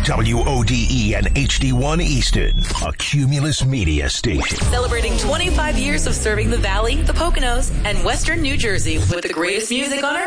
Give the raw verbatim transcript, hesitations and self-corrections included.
W O D E and H D one Easton, a Cumulus Media station. Celebrating twenty-five years of serving the Valley, the Poconos, and Western New Jersey with the greatest music on earth.